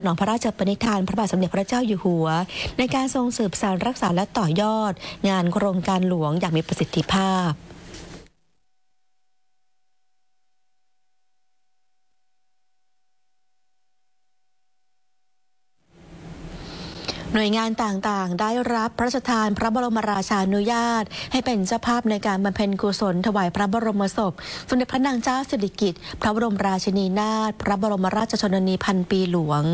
หนองพระราชปณิธานพระบาทสมเด็จพระเจ้าอยู่หัวในการทรงสืบสานรักษาและต่อยอดงานโครงการหลวงอย่างมีประสิทธิภาพหน่วยงานต่างๆได้รับพระราชทานพระบรมราชานุญาตให้เป็นเจ้าภาพในการบำเพ็ญกุศลถวายพระบรมศพสมเด็จพระนางเจ้าสิริกิติ์พระบรมราชินีนาถพระบรมราชชนนีพันปีหลวง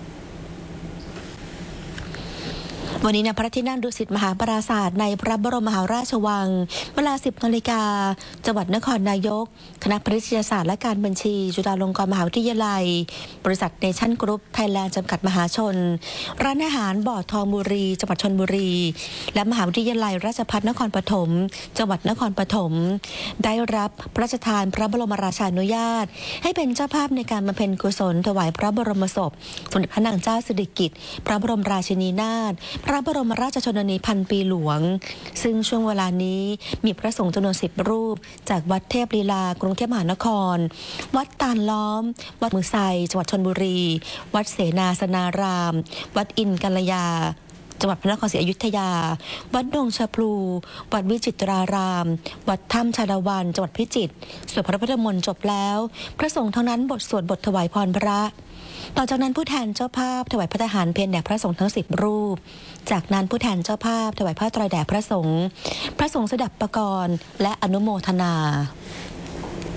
วันนี้ณพระที่นั่งดุสิตมหาปราสาทในพระบรมมหาราชวังเวลา 10 นาฬิกาจังหวัดนครนายกคณะแพทยศาสตร์และการบัญชีจุฬาลงกรณ์มหาวิทยาลัยบริษัทเนชั่นกรุ๊ปไทยแลนด์จำกัดมหาชนร้านอาหารบ่อทองบุรีจังหวัดชลบุรีและมหาวิทยาลัยราชภัฏนครปฐมจังหวัดนครปฐมได้รับพระราชทานพระบรมราชานุญาตให้เป็นเจ้าภาพในการบำเพ็ญกุศลถวายพระบรมศพสมเด็จพระนางเจ้าสิริกิติ์พระบรมราชินีนาถพระบรมราชชนนีพันปีหลวงซึ่งช่วงเวลานี้มีพระสงฆ์จำนวน10 รูปจากวัดเทพลีลากรุงเทพมหานครวัดตาลล้อมวัดมือไซจังหวัดชลบุรีวัดเสนาสนารามวัดอินกัลยาจังหวัดพระนครศรีอยุธยาวัดดงชะพลูวัดวิจิตรารามวัดถ้ำชาดาวันจังหวัดพิจิตรสวดพระพุทธมนต์จบแล้วพระสงฆ์ทั้งนั้นบทสวดบทถวายพรพระต่อจากนั้นผู้แทนเจ้าภาพถวายพระทหารเพลแด่พระสงฆ์ทั้ง10 รูปจากนั้นผู้แทนเจ้าภาพถวายผ้าไตรแด่พระสงฆ์สดับประกรณ์และอนุโมทนา